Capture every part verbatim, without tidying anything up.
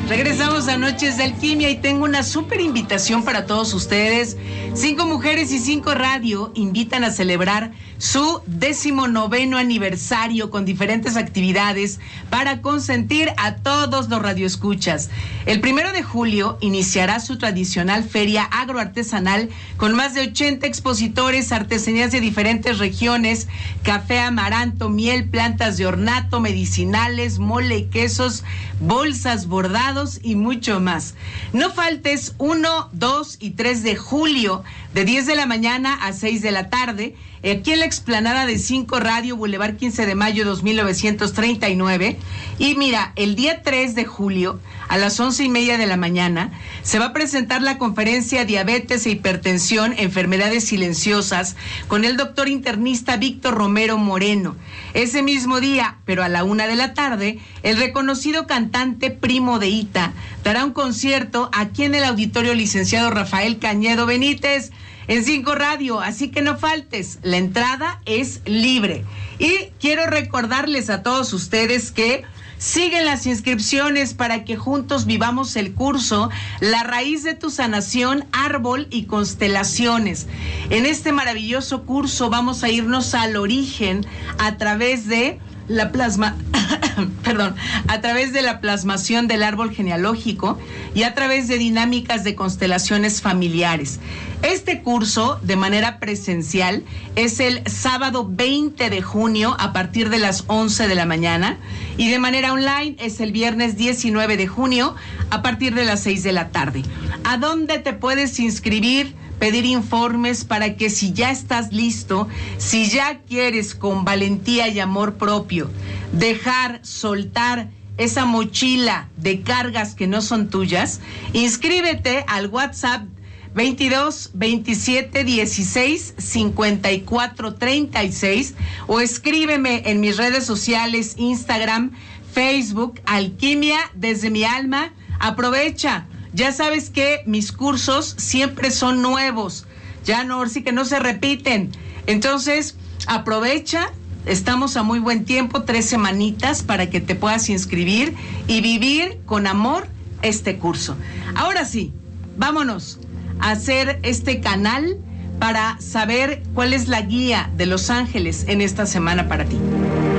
Regresamos a Noches de Alquimia y tengo una súper invitación para todos ustedes. Cinco Mujeres y Cinco Radio invitan a celebrar su decimonoveno aniversario con diferentes actividades para consentir a todos los radioescuchas. El primero de julio iniciará su tradicional feria agroartesanal con más de ochenta expositores, artesanías de diferentes regiones, café, amaranto, miel, plantas de ornato, medicinales, mole, quesos, bolsas, bordados y mucho más. No faltes uno, dos y tres de julio de diez de la mañana a seis de la tarde aquí en la explanada de Cinco Radio, Boulevard quince de mayo dos mil novecientos treinta y nueve. Y mira, el día tres de julio a las once y media de la mañana se va a presentar la conferencia Diabetes e Hipertensión, Enfermedades Silenciosas con el doctor internista Víctor Romero Moreno. Ese mismo día, pero a la una de la tarde, el reconocido cantante Primo de Ita dará un concierto aquí en el auditorio licenciado Rafael Cañedo Benítez en Cinco Radio, así que no faltes, la entrada es libre. Y quiero recordarles a todos ustedes que siguen las inscripciones para que juntos vivamos el curso La Raíz de tu Sanación, Árbol y Constelaciones. En este maravilloso curso vamos a irnos al origen a través de la plasma, perdón, a través de la plasmación del árbol genealógico y a través de dinámicas de constelaciones familiares. Este curso, de manera presencial, es el sábado veinte de junio a partir de las once de la mañana y de manera online es el viernes diecinueve de junio a partir de las seis de la tarde. ¿A dónde te puedes inscribir? Pedir informes para que si ya estás listo, si ya quieres con valentía y amor propio dejar, soltar esa mochila de cargas que no son tuyas, inscríbete al WhatsApp veintidós, veintisiete, dieciséis, cincuenta y cuatro, treinta y seis o escríbeme en mis redes sociales, Instagram, Facebook, Alquimia desde mi alma. Aprovecha. Ya sabes que mis cursos siempre son nuevos, ya no, sí que no se repiten. Entonces, aprovecha, estamos a muy buen tiempo, tres semanitas para que te puedas inscribir y vivir con amor este curso. Ahora sí, vámonos a hacer este canal para saber cuál es la guía de los ángeles en esta semana para ti.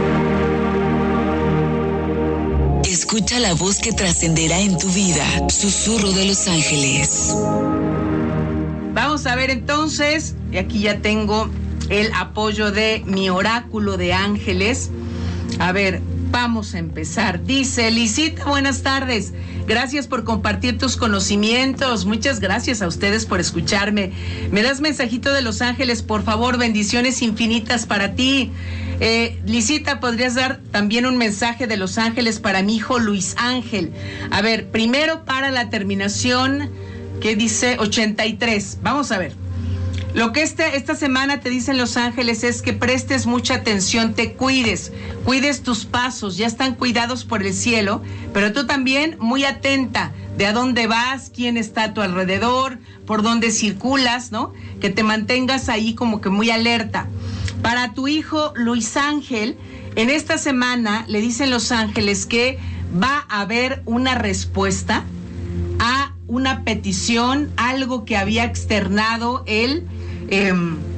Escucha la voz que trascenderá en tu vida. Susurro de los ángeles. Vamos a ver entonces, y aquí ya tengo el apoyo de mi oráculo de ángeles. A ver, vamos a empezar. Dice, Lisita, buenas tardes. Gracias por compartir tus conocimientos. Muchas gracias a ustedes por escucharme. ¿Me das mensajito de los ángeles, por favor? Bendiciones infinitas para ti. Eh, Lisita, ¿podrías dar también un mensaje de los ángeles para mi hijo Luis Ángel? A ver, primero para la terminación que dice ochenta y tres. Vamos a ver. Lo que este, esta semana te dicen los ángeles es que prestes mucha atención, te cuides, cuides tus pasos, ya están cuidados por el cielo, pero tú también muy atenta de a dónde vas, quién está a tu alrededor, por dónde circulas, ¿no? Que te mantengas ahí como que muy alerta. Para tu hijo Luis Ángel, en esta semana le dicen los ángeles que va a haber una respuesta a una petición, algo que había externado él, eh,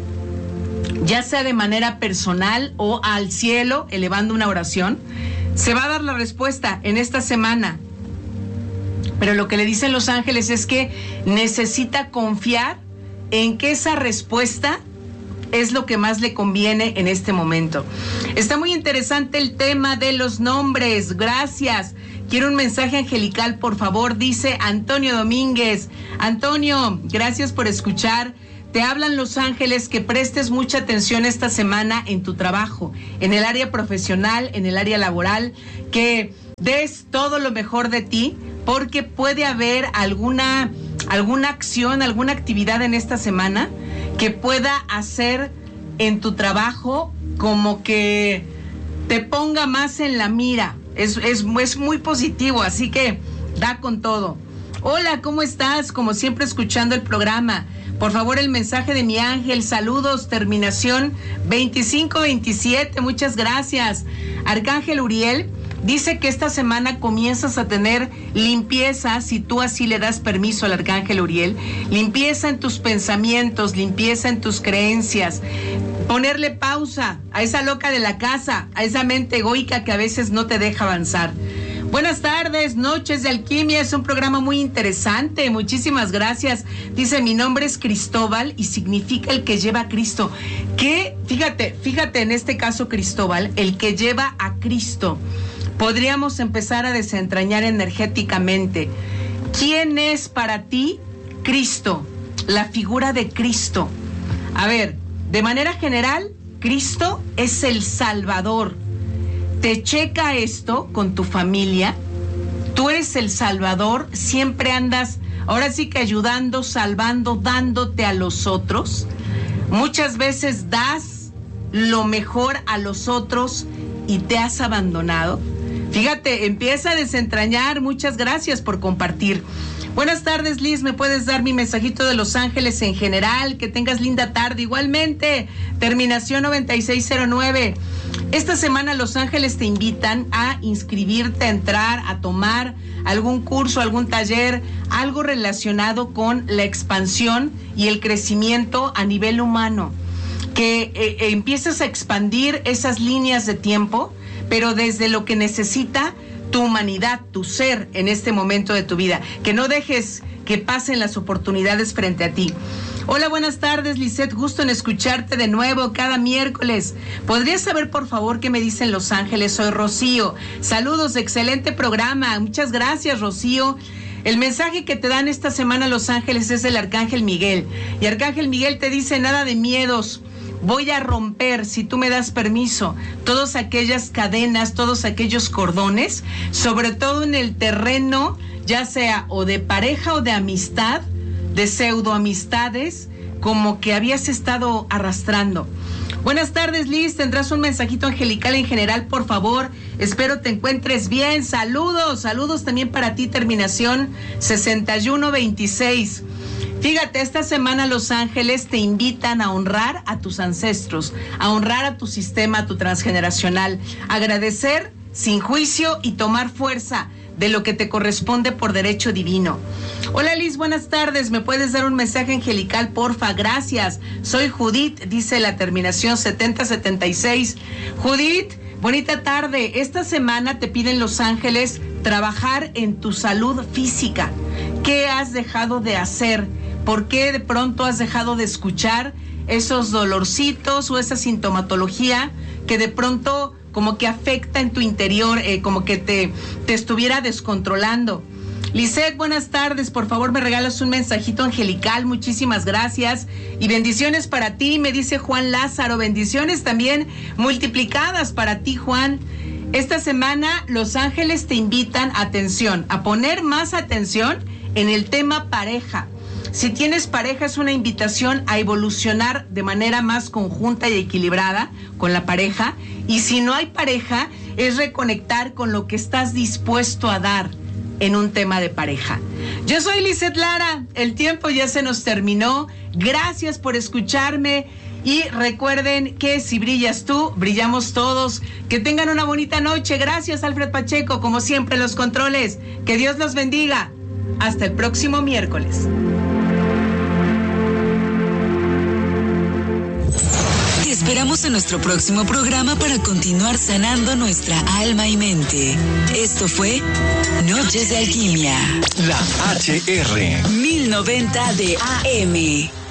ya sea de manera personal o al cielo, elevando una oración. Se va a dar la respuesta en esta semana. Pero lo que le dicen los ángeles es que necesita confiar en que esa respuesta es lo que más le conviene en este momento. Está muy interesante el tema de los nombres. Gracias. Quiero un mensaje angelical, por favor, dice Antonio Domínguez. Antonio, gracias por escuchar. Te hablan los ángeles que prestes mucha atención esta semana en tu trabajo, en el área profesional, en el área laboral, que des todo lo mejor de ti, porque puede haber alguna, alguna acción, alguna actividad en esta semana que pueda hacer en tu trabajo como que te ponga más en la mira. Es, es, es muy positivo, así que da con todo. Hola, ¿cómo estás? Como siempre, escuchando el programa. Por favor, el mensaje de mi ángel. Saludos, terminación veinticinco veintisiete. Muchas gracias. Arcángel Uriel, Dice que esta semana comienzas a tener limpieza, si tú así le das permiso al arcángel Uriel, limpieza en tus pensamientos, limpieza en tus creencias, ponerle pausa a esa loca de la casa, a esa mente egoica que a veces no te deja avanzar. Buenas tardes, Noches de Alquimia, es un programa muy interesante, muchísimas gracias. Dice, mi nombre es Cristóbal y significa el que lleva a Cristo. ¿Qué? Fíjate, fíjate en este caso, Cristóbal, el que lleva a Cristo. Podríamos empezar a desentrañar energéticamente. ¿Quién es para ti Cristo? La figura de Cristo. A ver, de manera general, Cristo es el Salvador. Te checa esto con tu familia. Tú eres el Salvador, siempre andas, ahora sí que ayudando, salvando, dándote a los otros. Muchas veces das lo mejor a los otros y te has abandonado. Fíjate, empieza a desentrañar. Muchas gracias por compartir. Buenas tardes, Liz, ¿me puedes dar mi mensajito de Los Ángeles en general? Que tengas linda tarde. Igualmente, terminación noventa y seis cero nueve. Esta semana Los Ángeles te invitan a inscribirte, a entrar, a tomar algún curso, algún taller, algo relacionado con la expansión y el crecimiento a nivel humano. Que eh, empieces a expandir esas líneas de tiempo, pero desde lo que necesita tu humanidad, tu ser en este momento de tu vida. Que no dejes que pasen las oportunidades frente a ti. Hola, buenas tardes, Lisette. Gusto en escucharte de nuevo cada miércoles. ¿Podrías saber, por favor, qué me dicen Los Ángeles? Soy Rocío. Saludos, excelente programa. Muchas gracias, Rocío. El mensaje que te dan esta semana Los Ángeles es del Arcángel Miguel. Y Arcángel Miguel te dice, nada de miedos. Voy a romper, si tú me das permiso, todas aquellas cadenas, todos aquellos cordones, sobre todo en el terreno, ya sea o de pareja o de amistad, de pseudoamistades, como que habías estado arrastrando. Buenas tardes, Liz, tendrás un mensajito angelical en general, por favor. Espero te encuentres bien. Saludos, saludos también para ti, terminación sesenta y uno veintiséis. Fíjate, esta semana Los Ángeles te invitan a honrar a tus ancestros, a honrar a tu sistema, a tu transgeneracional, agradecer sin juicio y tomar fuerza de lo que te corresponde por derecho divino. Hola, Liz, buenas tardes. ¿Me puedes dar un mensaje angelical, porfa? Gracias. Soy Judith, dice la terminación setenta setenta y seis. Judith, bonita tarde. Esta semana te piden Los Ángeles trabajar en tu salud física. ¿Qué has dejado de hacer? ¿Por qué de pronto has dejado de escuchar esos dolorcitos o esa sintomatología que de pronto como que afecta en tu interior, eh, como que te, te estuviera descontrolando? Lisette, buenas tardes. Por favor, me regalas un mensajito angelical. Muchísimas gracias. Y bendiciones para ti, me dice Juan Lázaro. Bendiciones también multiplicadas para ti, Juan. Esta semana Los Ángeles te invitan, atención, a poner más atención en el tema pareja. Si tienes pareja, es una invitación a evolucionar de manera más conjunta y equilibrada con la pareja. Y si no hay pareja, es reconectar con lo que estás dispuesto a dar en un tema de pareja. Yo soy Lisette Lara, el tiempo ya se nos terminó. Gracias por escucharme y recuerden que si brillas tú, brillamos todos. Que tengan una bonita noche. Gracias, Alfred Pacheco, como siempre en los controles. Que Dios los bendiga. Hasta el próximo miércoles. Te esperamos en nuestro próximo programa para continuar sanando nuestra alma y mente. Esto fue Noches de Alquimia. La H R mil noventa de A M.